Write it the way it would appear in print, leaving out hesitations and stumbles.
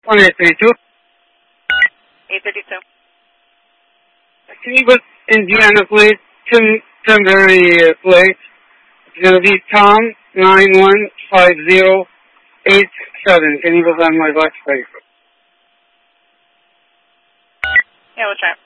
1832. 832. Can you put Indiana plate, temporary plate? It's going to be Tom 915087. Can you put on my box plate? Yeah, we'll try it.